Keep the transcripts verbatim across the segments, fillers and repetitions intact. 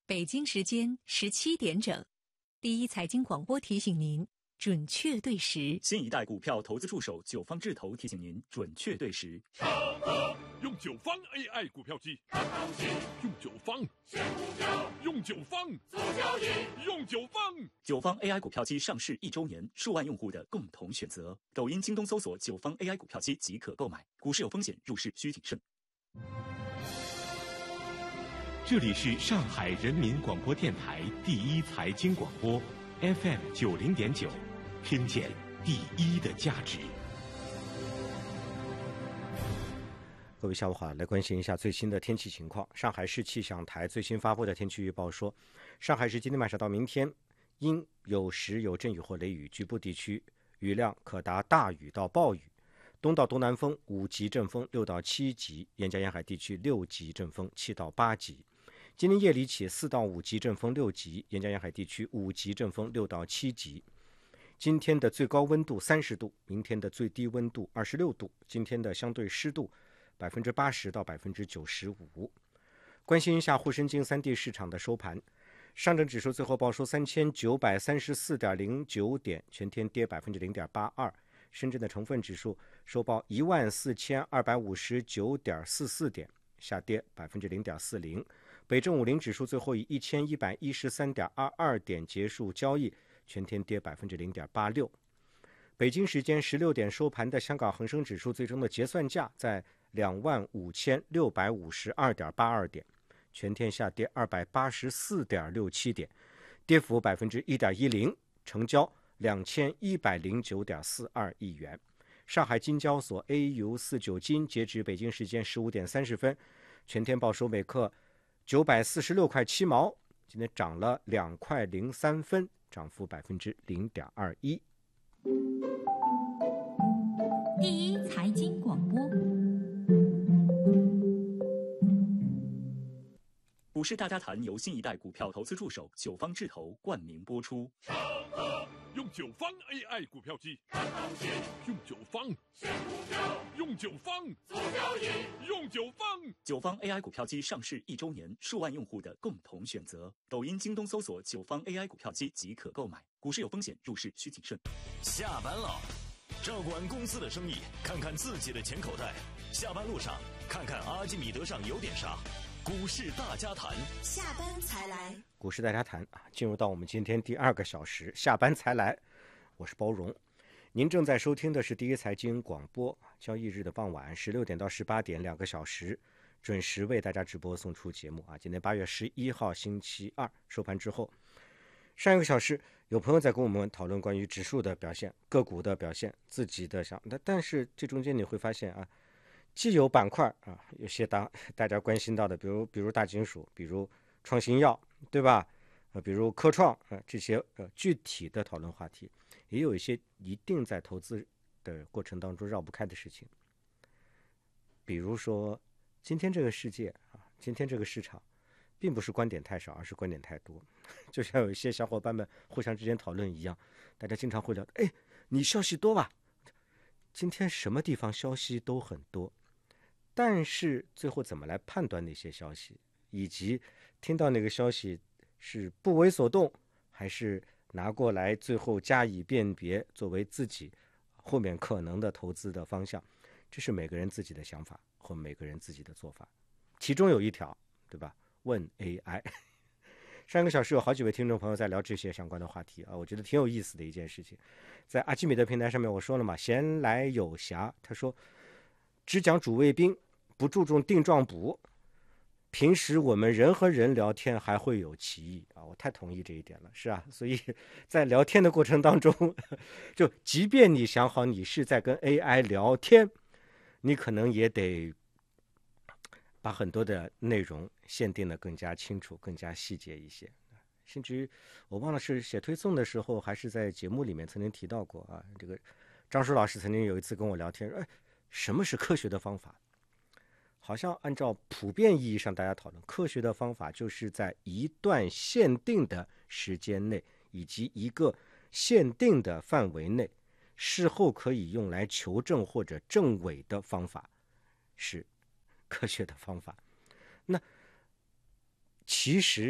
北京时间十七点整，第一财经广播提醒您准确对时。 新一代股票投资助手九方智投提醒您准确对时。 用九方 A I 股票机，看行情；用九方选股票，用九方做交易，用九方。 九方 A I 股票机上市一周年，数万用户的共同选择。抖音、京东搜索九方 A I 股票机即可购买。股市有风险，入市需谨慎。 这里是上海人民广播电台第一财经广播 F M 九零点九，听见第一的价值。 各位下午好，来关心一下最新的天气情况。上海市气象台最新发布的天气预报说，上海市今天晚上到明天阴有时有阵雨或雷雨，局部地区雨量可达大雨到暴雨，东到东南风五级阵风六到七级，沿江沿海地区六级阵风七到八级。今天夜里起四到五级阵风六级，沿江沿海地区五级阵风六到七级。今天的最高温度三十度，明天的最低温度二十六度，今天的相对湿度百分之八十到百分之九十五。关心一下沪深京三地市场的收盘，上证指数最后报收三千九百三十四点零九点，全天跌百分之零点八二。深圳的成分指数收报一万四千二百五十九点四四点，下跌百分之零点四零。北证五零指数最后以一千一百一十三点二二点结束交易，全天跌百分之零点八六。北京时间十六点收盘的香港恒生指数最终的结算价在两万五千六百五十二点八二点，全天下跌二百八十四点六七点，跌幅百分之一点一零，成交两千一百零九点四二亿元。上海金交所 A U 四九金截止北京时间十五点三十分，全天报收每克九百四十六块七毛，今天涨了两块零三分，涨幅百分之零点二一。 第一财经广播， 股市大家谈由新一代股票投资助手九方智投冠名播出。 用九方 A I 股票机，看行情；用九方选股票，用九方做交易，用九方。 九方 A I 股票机上市一周年，数万用户的共同选择。抖音、京东搜索九方 A I 股票机即可购买。股市有风险，入市需谨慎。 下班了，照管公司的生意，看看自己的钱口袋。下班路上，看看阿基米德上有点啥。股市大家谈， 下班才来。 股市大家谈啊，进入到我们今天第二个小时，下班才来。我是包荣，您正在收听的是第一财经广播，交易日的傍晚十六点到十八点两个小时，准时为大家直播送出节目啊。今天八月十一号星期二收盘之后，上一个小时有朋友在跟我们讨论关于指数的表现、个股的表现、自己的想，但但是这中间你会发现啊。既有板块啊，有些大大家关心到的，比如比如大金属，比如创新药，对吧？呃，比如科创啊、呃，这些呃具体的讨论话题，也有一些一定在投资的过程当中绕不开的事情。比如说，今天这个世界啊，今天这个市场，并不是观点太少，而是观点太多。就像有一些小伙伴们互相之间讨论一样，大家经常会聊，哎，你消息多吧？今天什么地方消息都很多。但是最后怎么来判断那些消息，以及听到那个消息是不为所动，还是拿过来最后加以辨别，作为自己后面可能的投资的方向，这是每个人自己的想法和每个人自己的做法。其中有一条，对吧？问 A I。上个小时有好几位听众朋友在聊这些相关的话题啊，我觉得挺有意思的一件事情。在阿基米德平台上面我说了嘛，闲来有暇，他说只讲主谓宾，不注重定状补，平时我们人和人聊天还会有歧义啊，我太同意这一点了，是啊，所以在聊天的过程当中，就即便你想好你是在跟 A I 聊天，你可能也得把很多的内容限定的更加清楚、更加细节一些。甚至于我忘了是写推送的时候，还是在节目里面曾经提到过啊，这个张叔老师曾经有一次跟我聊天，哎，什么是科学的方法？好像按照普遍意义上大家讨论，科学的方法就是在一段限定的时间内以及一个限定的范围内，事后可以用来求证或者证伪的方法是科学的方法。那其实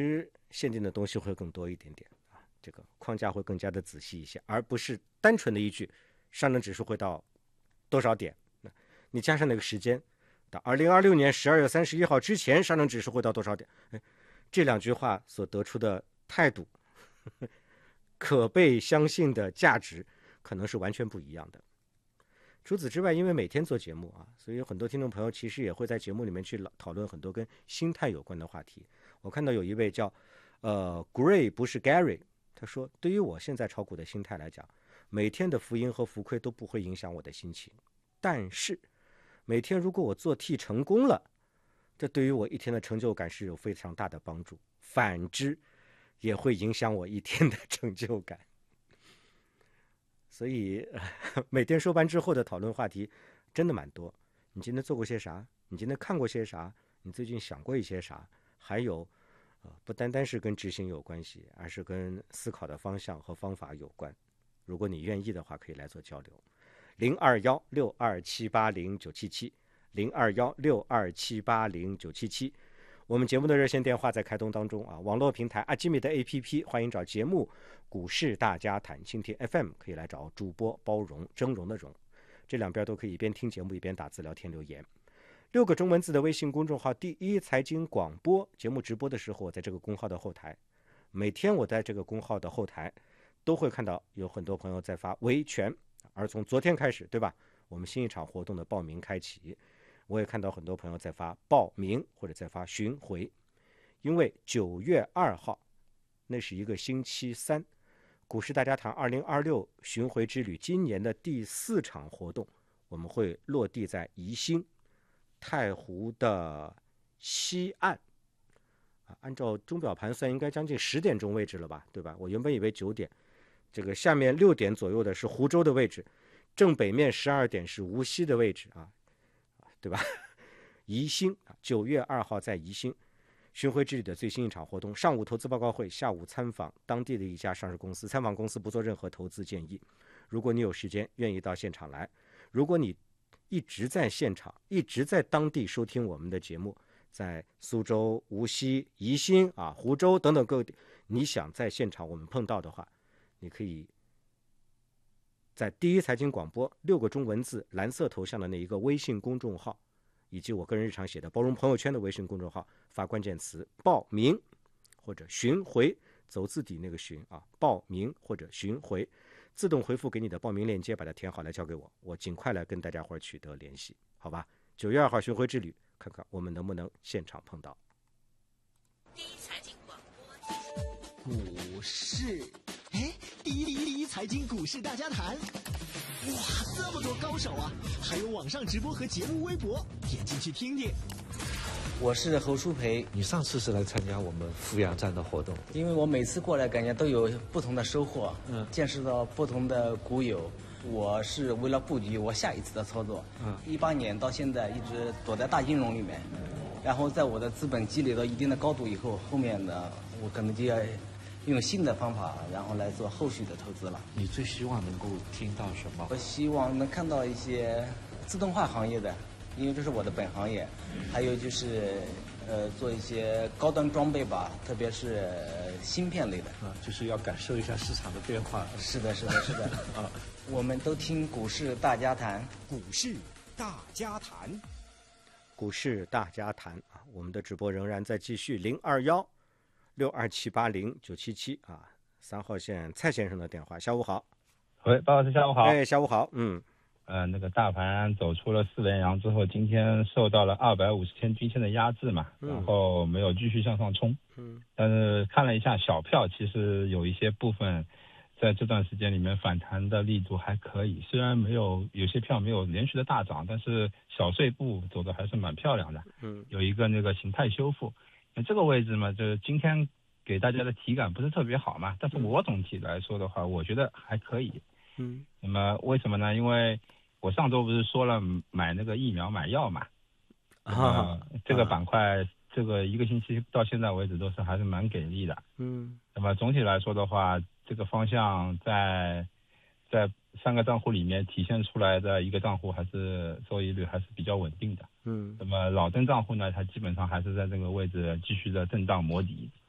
限定的东西会更多一点点啊，这个框架会更加的仔细一些，而不是单纯的一句上证指数会到多少点，你加上那个时间，到二零二六年十二月三十一号之前，上证指数会到多少点？哎，这两句话所得出的态度，呵呵可被相信的价值，可能是完全不一样的。除此之外，因为每天做节目啊，所以有很多听众朋友其实也会在节目里面去讨论很多跟心态有关的话题。我看到有一位叫呃 Gray 不是 Gary， 他说对于我现在炒股的心态来讲，每天的浮盈和浮亏都不会影响我的心情，但是每天如果我做 T 成功了，这对于我一天的成就感是有非常大的帮助，反之也会影响我一天的成就感。所以、呃、每天收盘之后的讨论话题真的蛮多，你今天做过些啥，你今天看过些啥，你最近想过一些啥，还有、呃、不单单是跟执行有关系，而是跟思考的方向和方法有关。如果你愿意的话，可以来做交流。零二幺六二七八零九七七，零二幺六二七八零九七七。我们节目的热线电话在开通当中啊，网络平台阿基米的 A P P 欢迎找节目股市大家谈，蜻蜓 F M 可以来找主播包容，峥嵘的嵘，这两边都可以一边听节目一边打字聊天留言。六个中文字的微信公众号第一财经广播，节目直播的时候我在这个公号的后台，每天我在这个公号的后台都会看到有很多朋友在发维权，而从昨天开始，对吧，我们新一场活动的报名开启，我也看到很多朋友在发报名或者在发巡回，因为九月二号那是一个星期三，股市大家谈二零二六巡回之旅今年的第四场活动，我们会落地在宜兴太湖的西岸，按照钟表盘算应该将近十点钟位置了吧，对吧？我原本以为九点，这个下面六点左右的是湖州的位置，正北面十二点是无锡的位置啊，对吧？宜兴九月二号在宜兴巡回之旅的最新一场活动，上午投资报告会，下午参访当地的一家上市公司，参访公司不做任何投资建议。如果你有时间愿意到现场来，如果你一直在现场一直在当地收听我们的节目，在苏州、无锡、宜兴啊、湖州等等各地，你想在现场我们碰到的话，你可以在第一财经广播六个中文字蓝色头像的那一个微信公众号，以及我个人日常写的包容朋友圈的微信公众号，发关键词报名或者巡回，走字底那个巡啊，报名或者巡回，自动回复给你的报名链接，把它填好来交给我，我尽快来跟大家伙儿取得联系，好吧？九月二号巡回之旅，看看我们能不能现场碰到。 第一财经广播， 股市，哎，第一第一第一财经股市大家谈，哇，这么多高手啊！还有网上直播和节目微博，点进去听听。 我是侯淑培， 你上次是来参加我们富阳站的活动， 因为我每次过来感觉都有不同的收获，嗯，见识到不同的股友。我是为了布局我下一次的操作，嗯，一八年到现在一直躲在大金融里面，然后在我的资本积累到一定的高度以后，后面呢，我可能就要用新的方法，然后来做后续的投资了。 你最希望能够听到什么？ 我希望能看到一些自动化行业的，因为这是我的本行业，还有就是呃做一些高端装备吧，特别是芯片类的啊，就是要感受一下市场的变化。 是的，是的，是的啊。我们都听股市大家谈， 股市大家谈， 股市大家谈啊！我们的直播仍然在继续，零二幺六二七八零九七七啊，三号线蔡先生的电话。下午好， 喂，包老师，下午好。 哎，下午好，嗯， 呃，那个大盘走出了四连阳之后，今天受到了二百五十天均线的压制嘛，嗯、然后没有继续向上冲，嗯，但是看了一下小票，其实有一些部分。在这段时间里面反弹的力度还可以，虽然没有有些票没有连续的大涨，但是小碎步走的还是蛮漂亮的。嗯，有一个那个形态修复，那这个位置嘛，就是今天给大家的体感不是特别好嘛，但是我总体来说的话，我觉得还可以。嗯，那么为什么呢？因为我上周不是说了买那个疫苗买药嘛，啊，这个板块。这个一个星期到现在为止都是还是蛮给力的，嗯，那么总体来说的话，这个方向在在三个账户里面体现出来的一个账户还是收益率还是比较稳定的，嗯，那么老登账户呢，它基本上还是在这个位置继续的震荡磨底，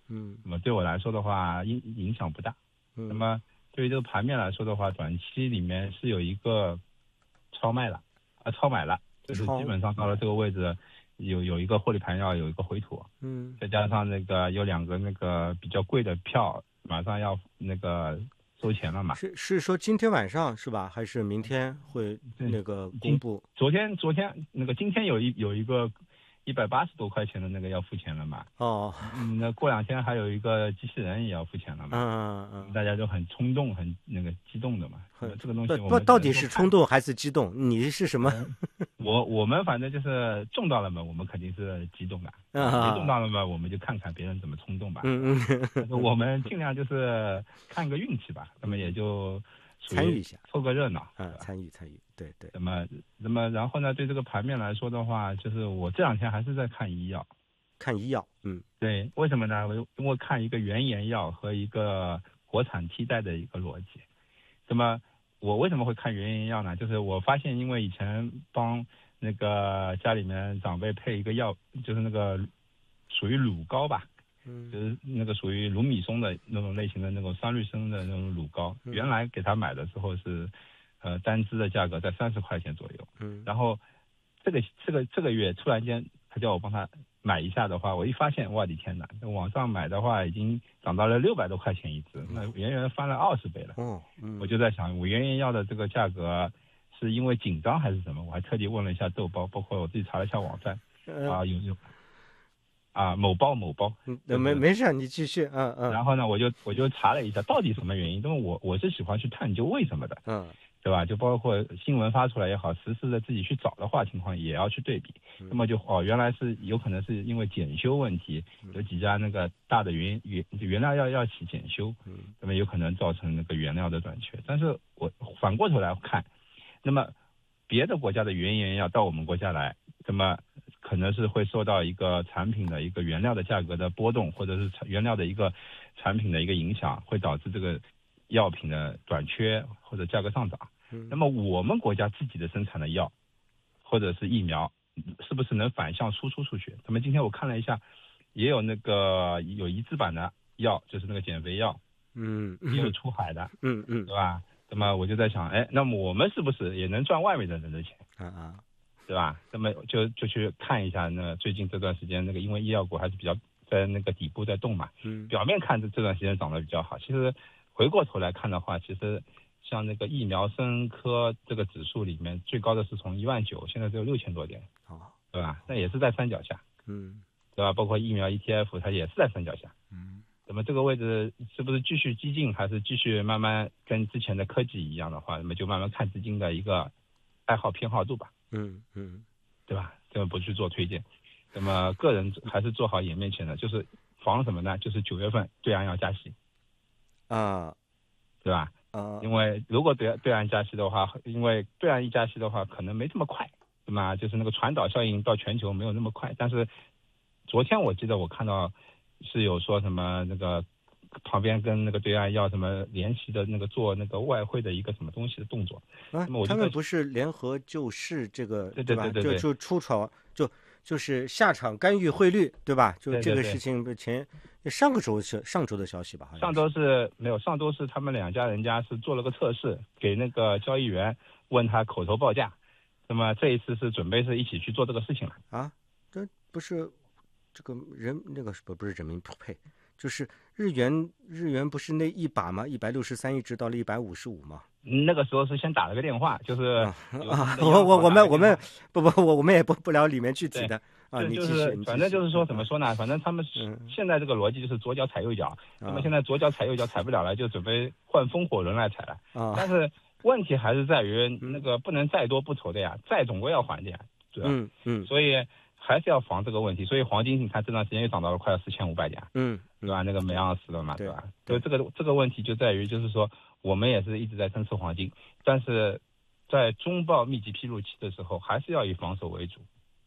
嗯， 那么对我来说的话，影影响不大。 嗯， 那么对于这个盘面来说的话，短期里面是有一个超卖了，啊，超买了，就是基本上到了这个位置，有有一个获利盘要有一个回吐。 嗯， 再加上那个有两个那个比较贵的票，马上要那个收钱了嘛。 是是说今天晚上是吧？还是明天会那个公布？ 昨天昨天那个今天有一有一个一百八十多块钱的那个要付钱了嘛。 哦， 嗯，那过两天还有一个机器人也要付钱了嘛。 嗯嗯嗯， 大家都很冲动，很那个激动的嘛。这个东西我们不到底是冲动还是激动？你是什么？ 我我们反正就是中到了嘛，我们肯定是激动的。 啊， 没中到了嘛，我们就看看别人怎么冲动吧。 嗯嗯， 我们尽量就是看个运气吧，那么也就参与一下， 凑个热闹。 嗯，参与参与，对对。 那么那么然后呢，对这个盘面来说的话，就是我这两天还是在看医药， 看医药，嗯， 对，为什么呢？我因为看一个原研药和一个国产替代的一个逻辑。那么我为什么会看原研药呢？就是我发现，因为以前帮那个家里面长辈配一个药，就是那个属于乳膏吧，嗯，就是那个属于鲁米松的那种类型的那种三氯生的那种乳膏，嗯、原来给他买的时候是，呃，单支的价格在三十块钱左右，嗯，然后这个这个这个月突然间他叫我帮他买一下的话，我一发现，我的天哪，网上买的话已经涨到了六百多块钱一支，那远远翻了二十倍了。哦，嗯，我就在想，我原研药的这个价格是因为紧张还是什么？我还特地问了一下豆包，包括我自己查了一下网站，呃、啊，有有啊某包某包， 嗯，没没事，你继续，嗯嗯。 然后呢，我就我就查了一下，到底什么原因？因为我我是喜欢去探究为什么的，嗯。对吧？就包括新闻发出来也好，实时的自己去找的话，情况也要去对比。嗯、那么就哦，原来是有可能是因为检修问题，有几家那个大的原原原料要要起检修，嗯，那么有可能造成那个原料的短缺。但是我反过头来看，那么别的国家的原研药到我们国家来，那么可能是会受到一个产品的一个原料的价格的波动，或者是原料的一个产品的一个影响，会导致这个药品的短缺或者价格上涨。那么我们国家自己的生产的药或者是疫苗，是不是能反向输出出去？那么今天我看了一下，也有那个有一字版的药，就是那个减肥药，嗯，也有出海的，嗯嗯，对吧？那么我就在想，哎，那么我们是不是也能赚外面的人的钱？啊啊，对吧？那么就就去看一下，那最近这段时间那个因为医药股还是比较在那个底部在动嘛，嗯，表面看这这段时间涨得比较好，其实回过头来看的话，其实像那个疫苗生科这个指数里面最高的是从一万九，现在只有六千多点，哦，对吧？那也是在山脚下，嗯，对吧？包括疫苗 E T F 它也是在山脚下，嗯，那么这个位置是不是继续激进，还是继续慢慢跟之前的科技一样的话，那么就慢慢看资金的一个爱好偏好度吧，嗯嗯，对吧？这么不去做推荐，那么个人还是做好眼面前的，就是防什么呢？就是九月份对岸要加息，啊，对吧？啊，因为如果对对岸加息的话，因为对岸一加息的话，可能没这么快，对吗？就是那个传导效应到全球没有那么快。但是昨天我记得我看到是有说什么那个旁边跟那个对岸要什么联系的那个做那个外汇的一个什么东西的动作。啊，那么我他们不是联合救市这个对对对对对， 就就出场就就是下场干预汇率，对吧？就这个事情前。上个周是上周的消息吧？好像上周是没有，上周是他们两家人家是做了个测试，给那个交易员问他口头报价。那么这一次是准备是一起去做这个事情了啊？这不是这个人那个不不是人民配，就是日元日元不是那一把吗？一百六十三一直到了一百五十五吗？ 那个时候是先打了个电话，就是啊，啊我我我们我们不不我我们也不不聊里面具体的。啊， 就就是反正就是说怎么说呢？反正他们现在这个逻辑就是左脚踩右脚，那么现在左脚踩右脚踩不了了，就准备换风火轮来踩了。啊，但是问题还是在于那个不能再多不投的呀，债总归要还的呀，对吧？嗯嗯，所以还是要防这个问题。所以黄金你看这段时间又涨到了快要四千五百点，嗯，对吧？那个每盎司了嘛，对吧？所以这个这个问题就在于就是说我们也是一直在增持黄金，但是在中报密集披露期的时候，还是要以防守为主。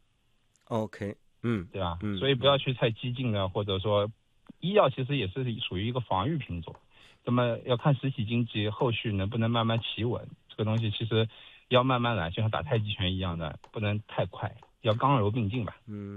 OK， 嗯， 对吧？嗯，所以不要去太激进的，或者说，医药其实也是属于一个防御品种，那么要看实体经济后续能不能慢慢企稳，这个东西其实要慢慢来，就像打太极拳一样的，不能太快，要刚柔并进吧。嗯。